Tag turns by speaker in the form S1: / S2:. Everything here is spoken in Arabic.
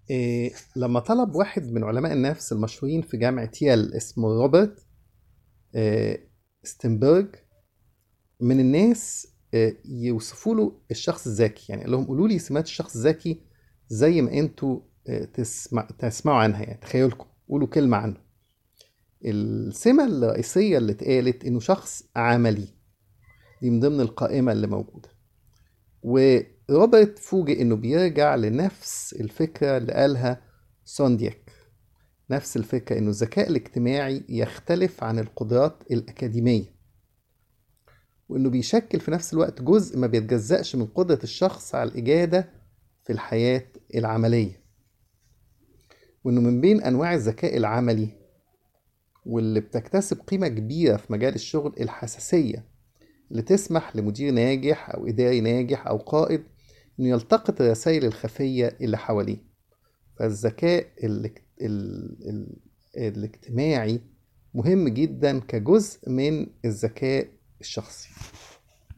S1: لما طلب واحد من علماء النفس المشهورين في جامعة ييل اسمه روبرت آه، ستنبرج من الناس يوصفوا له الشخص الذكي. يعني قال لهم قولوا لي سمات الشخص الذكي زي ما انتوا تسمعوا عنها. يعني تخيلكم قولوا كلمة عنه. السمة الرئيسية اللي اتقالت انه شخص عملي، دي من ضمن القائمة اللي موجودة. وروبرت فوجئ انه بيرجع لنفس الفكرة اللي قالها سوندياك. نفس الفكرة انه الذكاء الاجتماعي يختلف عن القدرات الأكاديمية، وانه بيشكل في نفس الوقت جزء ما بيتجزأش من قدرة الشخص على الإجادة في الحياة العملية. وانه من بين انواع الذكاء العملي واللي بتكتسب قيمة كبيرة في مجال الشغل الحساسية، اللي تسمح لمدير ناجح أو إداري ناجح أو قائد إنه يلتقط الرسائل الخفية اللي حواليه. فالذكاء الاجتماعي مهم جدا كجزء من الذكاء الشخصي.